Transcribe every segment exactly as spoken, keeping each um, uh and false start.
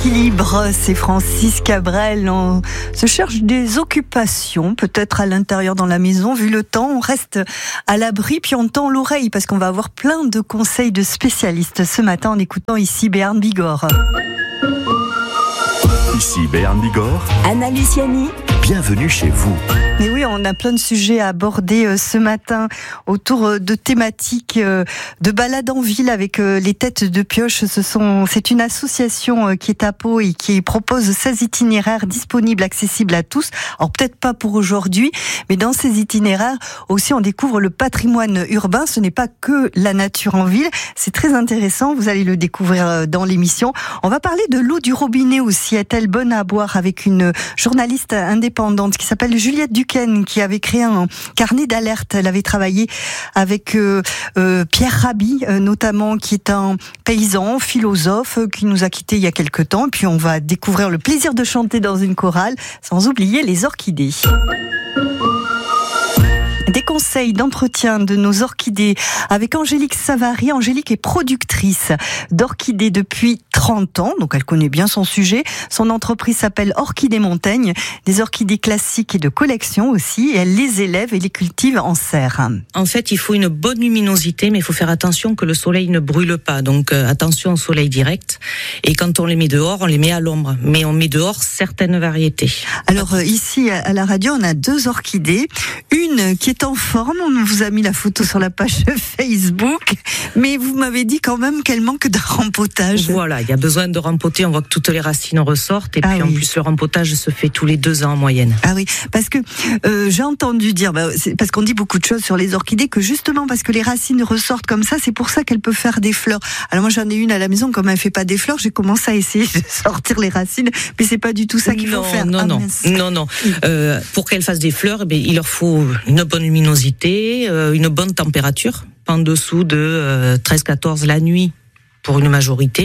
Équilibre, c'est Francis Cabrel. On se cherche des occupations, peut-être à l'intérieur dans la maison. Vu le temps, on reste à l'abri, puis on tend l'oreille parce qu'on va avoir plein de conseils de spécialistes ce matin en écoutant ici Béarn Bigorre. Ici Béarn Bigorre. Anna Luciani. Bienvenue chez vous. Mais oui, on a plein de sujets à aborder ce matin autour de thématiques de balade en ville avec les têtes de pioche. Ce sont, c'est une association qui est à Pau et qui propose seize itinéraires disponibles, accessibles à tous. Alors peut-être pas pour aujourd'hui, mais dans ces itinéraires aussi on découvre le patrimoine urbain. Ce n'est pas que la nature en ville. C'est très intéressant. Vous allez le découvrir dans l'émission. On va parler de l'eau du robinet aussi. Est-elle bonne à boire, avec une journaliste indépendante qui s'appelle Juliette Duquesne, qui avait créé un carnet d'alerte. Elle avait travaillé avec euh, euh, Pierre Rabhi, euh, notamment, qui est un paysan, philosophe, euh, qui nous a quittés il y a quelque temps. Et puis on va découvrir le plaisir de chanter dans une chorale, sans oublier les orchidées. Des conseils d'entretien de nos orchidées avec Angélique Savary. Angélique est productrice d'orchidées depuis trente ans, donc elle connaît bien son sujet. Son entreprise s'appelle Orchidées Montaigne, des orchidées classiques et de collection aussi, et elle les élève et les cultive en serre. En fait, il faut une bonne luminosité, mais il faut faire attention que le soleil ne brûle pas, donc euh, attention au soleil direct. Et quand on les met dehors, on les met à l'ombre, mais on met dehors certaines variétés. Alors euh, ici à la radio, on a deux orchidées, une qui est en forme, on vous a mis la photo sur la page Facebook, mais vous m'avez dit quand même qu'elle manque de rempotage. Voilà, il y a besoin de rempoter, on voit que toutes les racines ressortent, et ah puis oui. En plus le rempotage se fait tous les deux ans en moyenne. Ah oui, parce que euh, j'ai entendu dire, bah, c'est parce qu'on dit beaucoup de choses sur les orchidées, que justement parce que les racines ressortent comme ça, c'est pour ça qu'elles peuvent faire des fleurs. Alors moi j'en ai une à la maison, comme elle fait pas des fleurs, j'ai commencé à essayer de sortir les racines, mais c'est pas du tout ça qu'il non, faut faire. Non, ah, non, mince. non, non. Euh, pour qu'elles fassent des fleurs, eh il leur faut une bonne luminosité, euh, une bonne température, pas en dessous de euh, treize quatorze la nuit pour une majorité,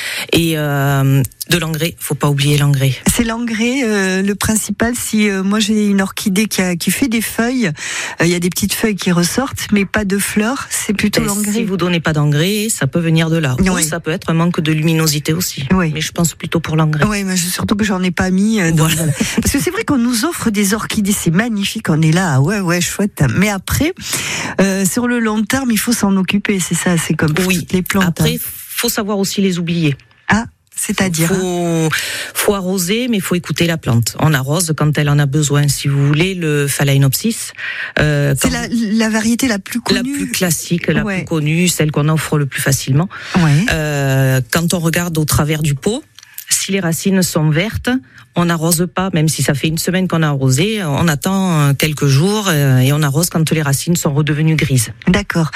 et euh, de l'engrais, faut pas oublier l'engrais. C'est l'engrais euh, le principal. Si euh, moi j'ai une orchidée qui, a, qui fait des feuilles, il euh, y a des petites feuilles qui ressortent, mais pas de fleurs, c'est plutôt ben, l'engrais. Si vous donnez pas d'engrais, ça peut venir de là. Oui. Ou ça peut être un manque de luminosité aussi. Oui. Mais je pense plutôt pour l'engrais. Oui, mais surtout que j'en ai pas mis. Euh, dans... voilà. Parce que c'est vrai qu'on nous offre des orchidées, c'est magnifique, on est là, ah ouais, ouais, chouette. Mais après, euh, sur le long terme, il faut s'en occuper, c'est ça, c'est comme oui. toutes les plantes. Après, faut savoir aussi les oublier. Ah, c'est-à-dire faut, faut arroser, mais il faut écouter la plante. On arrose quand elle en a besoin. Si vous voulez, le Phalaenopsis, euh, c'est la, la variété la plus connue, la plus classique, la ouais. plus connue, celle qu'on offre le plus facilement. Ouais. Euh, quand on regarde au travers du pot, si les racines sont vertes, on n'arrose pas, même si ça fait une semaine qu'on a arrosé, on attend quelques jours et on arrose quand les racines sont redevenues grises. D'accord.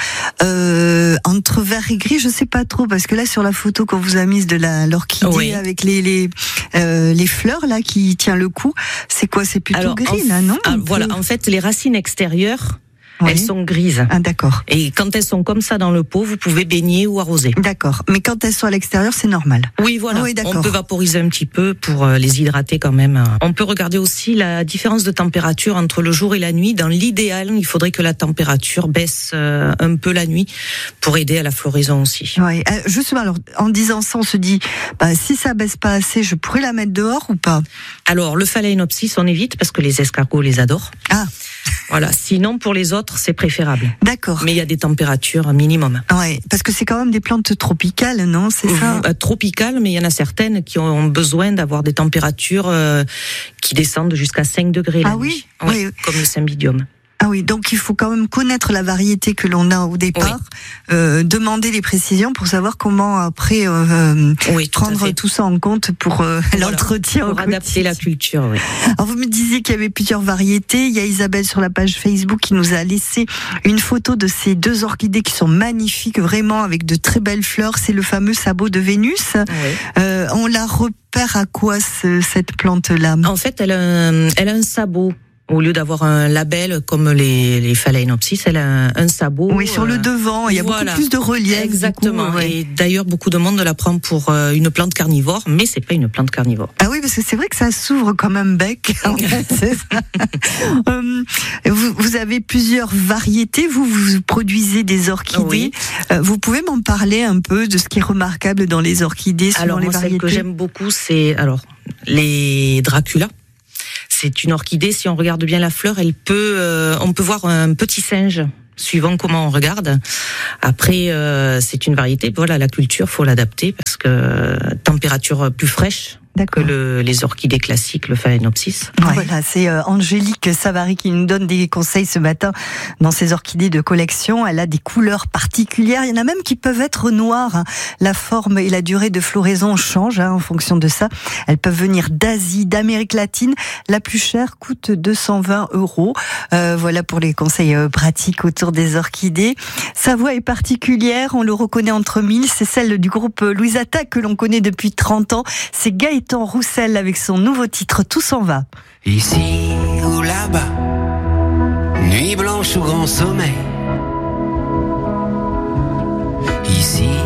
Euh, entre vert et gris, je sais pas trop, parce que là sur la photo qu'on vous a mise de la l'orchidée oui. avec les les euh, les fleurs là qui tient le coup, c'est quoi? C'est plutôt Alors, gris en, là, non? ah, Voilà, en fait les racines extérieures, oui. elles sont grises. Ah d'accord. Et quand elles sont comme ça dans le pot, vous pouvez baigner ou arroser. D'accord. Mais quand elles sont à l'extérieur, c'est normal. Oui, voilà. Oui, on peut vaporiser un petit peu pour les hydrater quand même. On peut regarder aussi la différence de température entre le jour et la nuit. Dans l'idéal, il faudrait que la température baisse un peu la nuit pour aider à la floraison aussi. Oui. Euh, justement, alors en disant ça, on se dit, bah, si ça baisse pas assez, je pourrais la mettre dehors ou pas? Alors le Phalaenopsis, on évite parce que les escargots les adorent. Ah. Voilà. Sinon, pour les autres, c'est préférable. D'accord. Mais il y a des températures minimum. Ouais, parce que c'est quand même des plantes tropicales, non? C'est ça? Euh, tropicales, mais il y en a certaines qui ont besoin d'avoir des températures euh, qui descendent jusqu'à cinq degrés. Ah oui? Ouais, Oui. Comme le Cymbidium. Ah oui, donc il faut quand même connaître la variété que l'on a au départ, oui. euh, demander les précisions pour savoir comment après euh, oui, tout prendre tout ça en compte pour euh, voilà. l'entretien. Pour adapter la culture, oui. Alors vous me disiez qu'il y avait plusieurs variétés. Il y a Isabelle sur la page Facebook qui nous a laissé une photo de ces deux orchidées qui sont magnifiques, vraiment avec de très belles fleurs. C'est le fameux sabot de Vénus. Oui. Euh, on la repère à quoi ce, cette plante-là? En fait, elle a un, elle a un sabot Au lieu d'avoir un label comme les, les Phalaenopsis, elle a un, un sabot. Oui, sur le devant, il y a voilà. beaucoup plus de relief. Exactement. Du coup, ouais. Et d'ailleurs, beaucoup de monde la prend pour une plante carnivore, mais c'est pas une plante carnivore. Ah oui, parce que c'est vrai que ça s'ouvre comme un bec. C'est ça. euh, vous, vous avez plusieurs variétés. Vous, vous produisez des orchidées. Oui. Euh, vous pouvez m'en parler un peu de ce qui est remarquable dans les orchidées, selon alors, les moi, variétés. Celle que j'aime beaucoup, c'est alors les Dracula. C'est une orchidée, si on regarde bien la fleur, elle peut, euh, on peut voir un petit singe, suivant comment on regarde. Après, euh, c'est une variété, voilà, la culture, faut l'adapter, parce que euh, température plus fraîche que le, les orchidées classiques, le Phalaenopsis. Ouais. Voilà, c'est euh, Angélique Savary qui nous donne des conseils ce matin dans ses orchidées de collection. Elle a des couleurs particulières. Il y en a même qui peuvent être noires. Hein. La forme et la durée de floraison changent hein, en fonction de ça. Elles peuvent venir d'Asie, d'Amérique latine. La plus chère coûte deux cent vingt euros. Euh, voilà pour les conseils euh, pratiques autour des orchidées. Sa voix est particulière. On le reconnaît entre mille. C'est celle du groupe Louise Attaque que l'on connaît depuis trente ans. C'est Gaëtan Roussel avec son nouveau titre Tout s'en va. Ici ou là-bas, nuit blanche ou grand sommeil. Ici